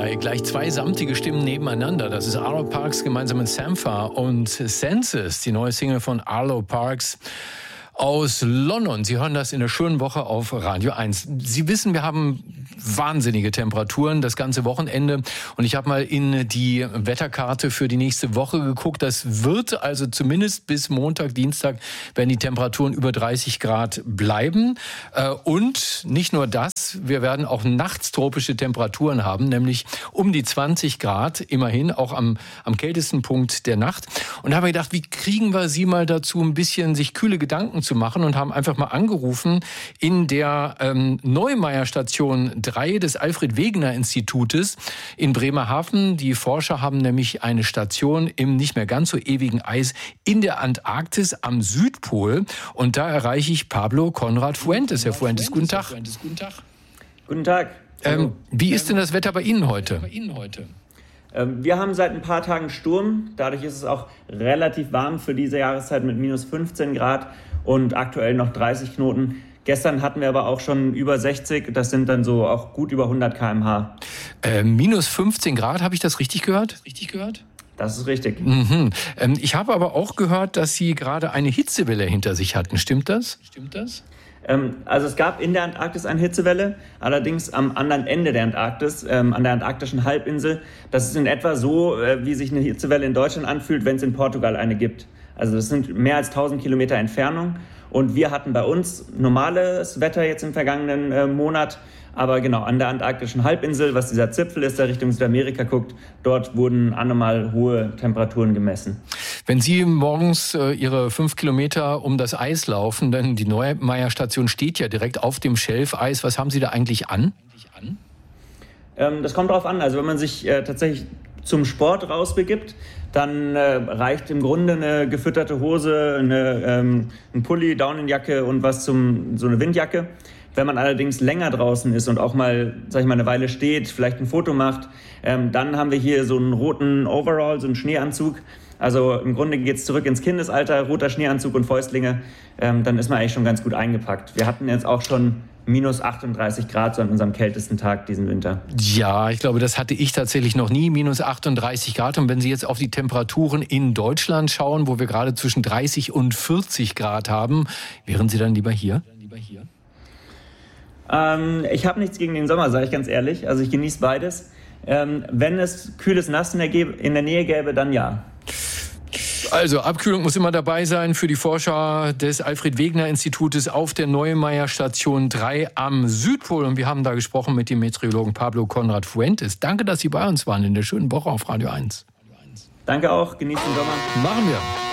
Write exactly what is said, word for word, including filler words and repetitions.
zwei, gleich zwei samtige Stimmen nebeneinander. Das ist Arlo Parks gemeinsam mit Sampha und Senses, die neue Single von Arlo Parks aus London. Sie hören das in der schönen Woche auf Radio eins. Sie wissen, wir haben wahnsinnige Temperaturen das ganze Wochenende. Und ich habe mal in die Wetterkarte für die nächste Woche geguckt. Das wird also zumindest bis Montag, Dienstag werden die Temperaturen über dreißig Grad bleiben. Und nicht nur das, wir werden auch nachts tropische Temperaturen haben, nämlich um die zwanzig Grad, immerhin auch am, am kältesten Punkt der Nacht. Und da habe ich gedacht, wie kriegen wir Sie mal dazu, ein bisschen sich kühle Gedanken zu machen, und haben einfach mal angerufen in der ähm, Neumeier Station drei des Alfred-Wegener-Institutes in Bremerhaven. Die Forscher haben nämlich eine Station im nicht mehr ganz so ewigen Eis in der Antarktis am Südpol. Und da erreiche ich Pablo Konrad Fuentes. Herr Fuentes, guten Tag. Guten Tag. Ähm, wie ist denn das Wetter bei Ihnen heute? Wir haben seit ein paar Tagen Sturm. Dadurch ist es auch relativ warm für diese Jahreszeit mit minus fünfzehn Grad und aktuell noch dreißig Knoten. Gestern hatten wir aber auch schon über sechzig. Das sind dann so auch gut über hundert Kilometer pro Stunde. Äh, minus fünfzehn Grad, habe ich das richtig gehört? Richtig gehört? Das ist richtig. Mhm. Ähm, ich habe aber auch gehört, dass Sie gerade eine Hitzewelle hinter sich hatten. Stimmt das? Stimmt das? Also es gab in der Antarktis eine Hitzewelle, allerdings am anderen Ende der Antarktis, ähm, an der antarktischen Halbinsel. Das ist in etwa so, äh, wie sich eine Hitzewelle in Deutschland anfühlt, wenn es in Portugal eine gibt. Also das sind mehr als tausend Kilometer Entfernung. Und wir hatten bei uns normales Wetter jetzt im vergangenen äh, Monat. Aber genau, an der antarktischen Halbinsel, was dieser Zipfel ist, der Richtung Südamerika guckt, dort wurden anormal hohe Temperaturen gemessen. Wenn Sie morgens äh, Ihre fünf Kilometer um das Eis laufen, denn die Neumeier Station steht ja direkt auf dem Schelfeis, was haben Sie da eigentlich an? Ähm, das kommt drauf an. Also wenn man sich äh, tatsächlich zum Sport rausbegibt, dann äh, reicht im Grunde eine gefütterte Hose, eine, ähm, ein Pulli, Daunenjacke und was zum so eine Windjacke. Wenn man allerdings länger draußen ist und auch mal, sag ich mal, eine Weile steht, vielleicht ein Foto macht, ähm, dann haben wir hier so einen roten Overall, so einen Schneeanzug. Also im Grunde geht es zurück ins Kindesalter, roter Schneeanzug und Fäustlinge. Ähm, dann ist man eigentlich schon ganz gut eingepackt. Wir hatten jetzt auch schon minus achtunddreißig Grad so an unserem kältesten Tag diesen Winter. Ja, ich glaube, das hatte ich tatsächlich noch nie, minus achtunddreißig Grad. Und wenn Sie jetzt auf die Temperaturen in Deutschland schauen, wo wir gerade zwischen dreißig und vierzig Grad haben, wären Sie dann lieber hier? Lieber hier? Ähm, ich habe nichts gegen den Sommer, sage ich ganz ehrlich. Also ich genieße beides. Ähm, wenn es kühles Nass in der, Ge- in der Nähe gäbe, dann ja. Also Abkühlung muss immer dabei sein für die Forscher des Alfred-Wegener-Institutes auf der Neumeier Station drei am Südpol. Und wir haben da gesprochen mit dem Meteorologen Pablo Konrad Fuentes. Danke, dass Sie bei uns waren in der schönen Woche auf Radio eins. Danke auch, genießen den Sommer. Machen wir.